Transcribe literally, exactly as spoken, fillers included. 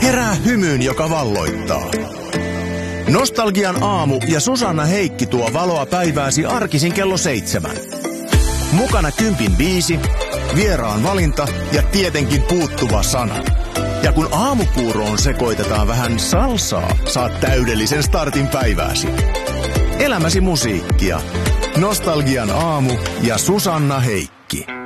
Herää hymyyn, joka valloittaa. Nostalgian aamu ja Susanna Heikki tuo valoa päivääsi arkisin kello seitsemän. Mukana kympin biisi, vieraan valinta ja tietenkin puuttuva sana. Ja kun aamupuuroon sekoitetaan vähän salsaa, saat täydellisen startin päivääsi. Elämäsi musiikkia. Nostalgian aamu ja Susanna Heikki.